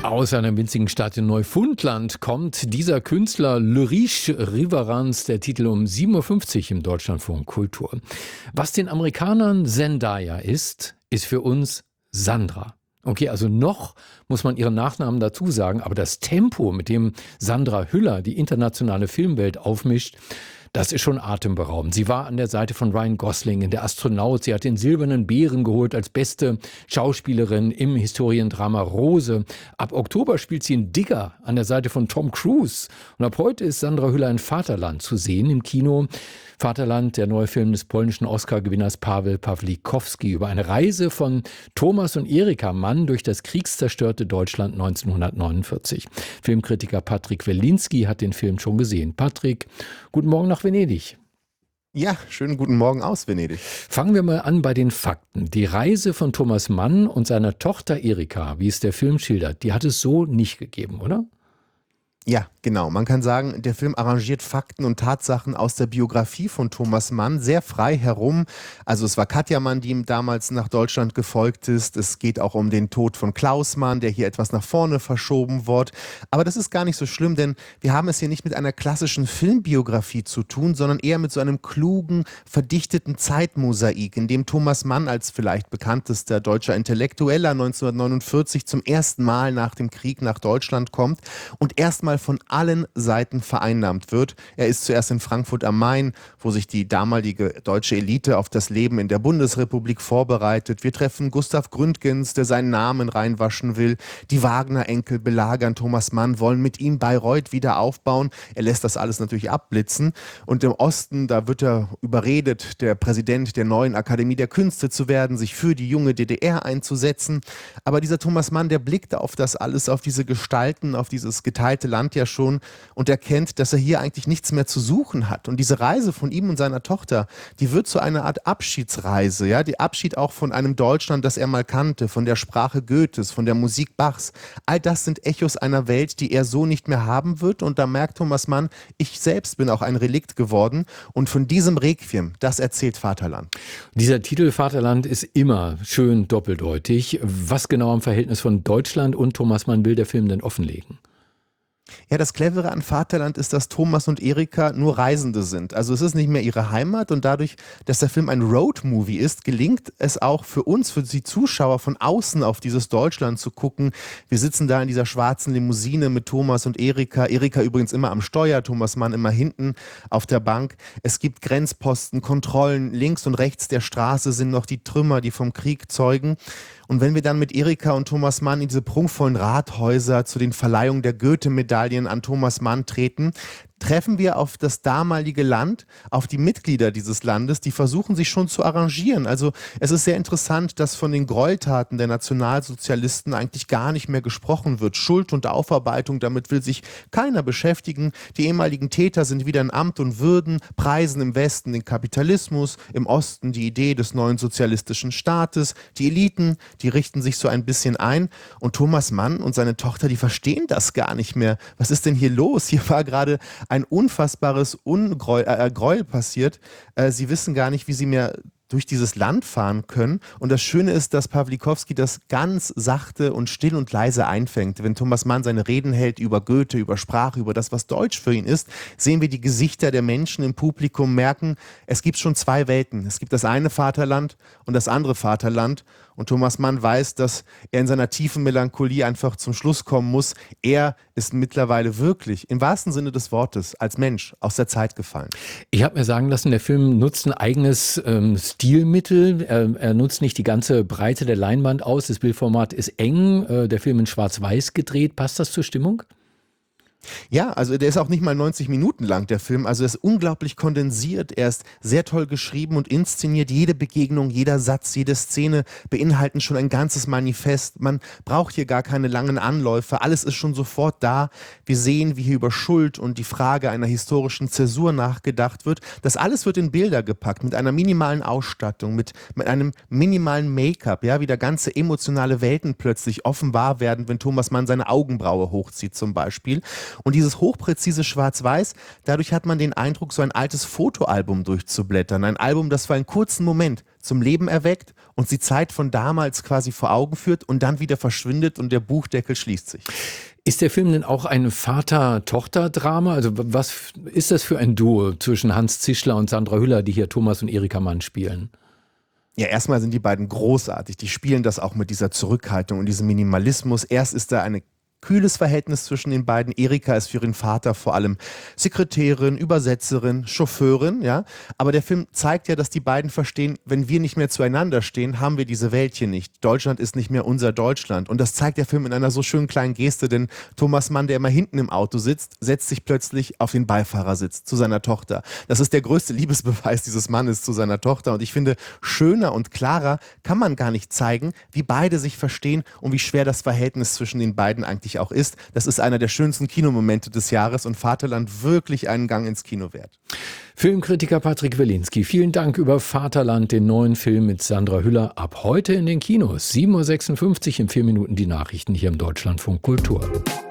Aus einer winzigen Stadt in Neufundland kommt dieser Künstler Le Riche Riverans, der Titel um 7:50 Uhr im Deutschlandfunk Kultur. Was den Amerikanern Zendaya ist für uns Sandra. Okay, also noch muss man ihren Nachnamen dazu sagen, aber das Tempo, mit dem Sandra Hüller die internationale Filmwelt aufmischt, das ist schon atemberaubend. Sie war an der Seite von Ryan Gosling in Der Astronaut. Sie hat den Silbernen Bären geholt als beste Schauspielerin im Historiendrama Rose. Ab Oktober spielt sie in Digger an der Seite von Tom Cruise. Und ab heute ist Sandra Hüller in Vaterland zu sehen im Kino. Vaterland, der neue Film des polnischen Oscar-Gewinners Paweł Pawlikowski über eine Reise von Thomas und Erika Mann durch das kriegszerstörte Deutschland 1949. Filmkritiker Patrick Welinski hat den Film schon gesehen. Patrick, guten Morgen nach Venedig. Ja, schönen guten Morgen aus Venedig. Fangen wir mal an bei den Fakten. Die Reise von Thomas Mann und seiner Tochter Erika, wie es der Film schildert, die hat es so nicht gegeben, oder? Ja, genau. Man kann sagen, der Film arrangiert Fakten und Tatsachen aus der Biografie von Thomas Mann sehr frei herum. Also es war Katja Mann, die ihm damals nach Deutschland gefolgt ist. Es geht auch um den Tod von Klaus Mann, der hier etwas nach vorne verschoben wird. Aber das ist gar nicht so schlimm, denn wir haben es hier nicht mit einer klassischen Filmbiografie zu tun, sondern eher mit so einem klugen, verdichteten Zeitmosaik, in dem Thomas Mann als vielleicht bekanntester deutscher Intellektueller 1949 zum ersten Mal nach dem Krieg nach Deutschland kommt und erstmal von allen Seiten vereinnahmt wird. Er ist zuerst in Frankfurt am Main, wo sich die damalige deutsche Elite auf das Leben in der Bundesrepublik vorbereitet. Wir treffen Gustav Gründgens, der seinen Namen reinwaschen will. Die Wagner-Enkel belagern Thomas Mann, wollen mit ihm Bayreuth wieder aufbauen. Er lässt das alles natürlich abblitzen. Und im Osten, da wird er überredet, der Präsident der neuen Akademie der Künste zu werden, sich für die junge DDR einzusetzen. Aber dieser Thomas Mann, der blickt auf das alles, auf diese Gestalten, auf dieses geteilte Land ja schon und erkennt, dass er hier eigentlich nichts mehr zu suchen hat. Und diese Reise von ihm und seiner Tochter, die wird zu einer Art Abschiedsreise, ja, die Abschied auch von einem Deutschland, das er mal kannte, von der Sprache Goethes, von der Musik Bachs. All das sind Echos einer Welt, die er so nicht mehr haben wird. Und da merkt Thomas Mann, ich selbst bin auch ein Relikt geworden. Und von diesem Requiem, das erzählt Vaterland. Dieser Titel Vaterland ist immer schön doppeldeutig. Was genau am Verhältnis von Deutschland und Thomas Mann will der Film denn offenlegen? Ja, das Clevere an Vaterland ist, dass Thomas und Erika nur Reisende sind. Also es ist nicht mehr ihre Heimat und dadurch, dass der Film ein Roadmovie ist, gelingt es auch für uns, für die Zuschauer von außen auf dieses Deutschland zu gucken. Wir sitzen da in dieser schwarzen Limousine mit Thomas und Erika. Erika übrigens immer am Steuer, Thomas Mann immer hinten auf der Bank. Es gibt Grenzposten, Kontrollen. Links und rechts der Straße sind noch die Trümmer, die vom Krieg zeugen. Und wenn wir dann mit Erika und Thomas Mann in diese prunkvollen Rathäuser zu den Verleihungen der Goethe-Medaillen an Thomas Mann treten, treffen wir auf das damalige Land, auf die Mitglieder dieses Landes, die versuchen sich schon zu arrangieren. Also es ist sehr interessant, dass von den Gräueltaten der Nationalsozialisten eigentlich gar nicht mehr gesprochen wird. Schuld und Aufarbeitung, damit will sich keiner beschäftigen. Die ehemaligen Täter sind wieder in Amt und Würden, preisen im Westen den Kapitalismus, im Osten die Idee des neuen sozialistischen Staates. Die Eliten, die richten sich so ein bisschen ein. Und Thomas Mann und seine Tochter, die verstehen das gar nicht mehr. Was ist denn hier los? Hier war gerade ein unfassbares Gräuel passiert. Sie wissen gar nicht, wie sie mehr durch dieses Land fahren können. Und das Schöne ist, dass Pawlikowski das ganz sachte und still und leise einfängt. Wenn Thomas Mann seine Reden hält über Goethe, über Sprache, über das, was Deutsch für ihn ist, sehen wir die Gesichter der Menschen im Publikum, merken, es gibt schon zwei Welten. Es gibt das eine Vaterland und das andere Vaterland. Und Thomas Mann weiß, dass er in seiner tiefen Melancholie einfach zum Schluss kommen muss. Er ist mittlerweile wirklich, im wahrsten Sinne des Wortes, als Mensch aus der Zeit gefallen. Ich habe mir sagen lassen, der Film nutzt ein eigenes Stilmittel. Er nutzt nicht die ganze Breite der Leinwand aus. Das Bildformat ist eng. Der Film in Schwarz-Weiß gedreht. Passt das zur Stimmung? Ja, also der ist auch nicht mal 90 Minuten lang, der Film. Also er ist unglaublich kondensiert, er ist sehr toll geschrieben und inszeniert. Jede Begegnung, jeder Satz, jede Szene beinhalten schon ein ganzes Manifest. Man braucht hier gar keine langen Anläufe, alles ist schon sofort da. Wir sehen, wie hier über Schuld und die Frage einer historischen Zäsur nachgedacht wird. Das alles wird in Bilder gepackt, mit einer minimalen Ausstattung, mit einem minimalen Make-up, ja, wie da ganze emotionale Welten plötzlich offenbar werden, wenn Thomas Mann seine Augenbraue hochzieht zum Beispiel. Und dieses hochpräzise Schwarz-Weiß, dadurch hat man den Eindruck, so ein altes Fotoalbum durchzublättern. Ein Album, das für einen kurzen Moment zum Leben erweckt und die Zeit von damals quasi vor Augen führt und dann wieder verschwindet und der Buchdeckel schließt sich. Ist der Film denn auch ein Vater-Tochter-Drama? Also was ist das für ein Duo zwischen Hans Zischler und Sandra Hüller, die hier Thomas und Erika Mann spielen? Ja, erstmal sind die beiden großartig. Die spielen das auch mit dieser Zurückhaltung und diesem Minimalismus. Erst ist da ein kühles Verhältnis zwischen den beiden. Erika ist für ihren Vater vor allem Sekretärin, Übersetzerin, Chauffeurin, ja. Aber der Film zeigt ja, dass die beiden verstehen, wenn wir nicht mehr zueinander stehen, haben wir diese Welt hier nicht. Deutschland ist nicht mehr unser Deutschland. Und das zeigt der Film in einer so schönen kleinen Geste, denn Thomas Mann, der immer hinten im Auto sitzt, setzt sich plötzlich auf den Beifahrersitz zu seiner Tochter. Das ist der größte Liebesbeweis dieses Mannes zu seiner Tochter. Und ich finde, schöner und klarer kann man gar nicht zeigen, wie beide sich verstehen und wie schwer das Verhältnis zwischen den beiden eigentlich auch ist. Das ist einer der schönsten Kinomomente des Jahres und Vaterland wirklich einen Gang ins Kino wert. Filmkritiker Patrick Wilinski, vielen Dank über Vaterland, den neuen Film mit Sandra Hüller, ab heute in den Kinos. 7:56 Uhr, in 4 Minuten die Nachrichten hier im Deutschlandfunk Kultur.